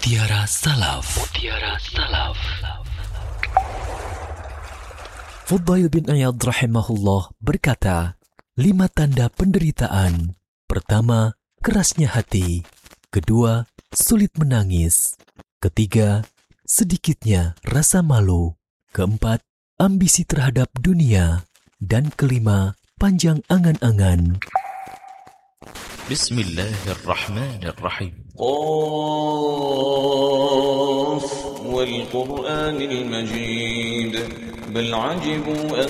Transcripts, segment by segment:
Mutiara Salaf. Mutiara Salaf. Fudail bin Iyad rahimahullah berkata, 5 tanda penderitaan. Pertama, kerasnya hati. Kedua, sulit menangis. Ketiga, sedikitnya rasa malu. Keempat, ambisi terhadap dunia. Dan kelima, panjang angan-angan. Bismillahirrahmanirrahim. قاف والقرآن المجيد بل عجبوا أن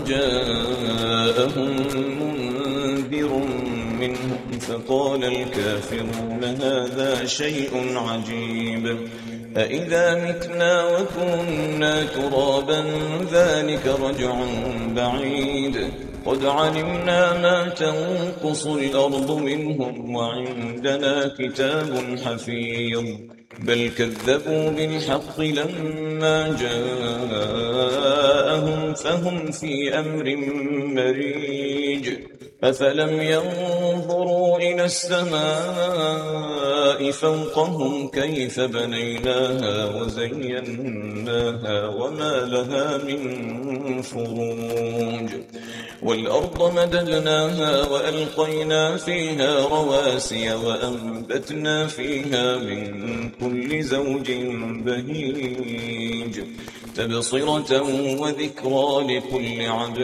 جاءهم منذر منهم فقال الكافرون هذا شيء عجيب أإذا متنا وكنا ترابا ذلك رجع بعيد قد علمنا ما تنقص الأرض منهم وعندنا كتاب حفيظ بل كذبوا بالحق لما جاءهم فهم في أمر مريج أفلم ينظروا إلى السماء فوقهم كيف بنيناها وزيناها وما لها من فروج والأرض مددناها وألقينا فيها رواسي وأنبتنا فيها من كل زوج بهيج تبصرة وذكرى لكل عبد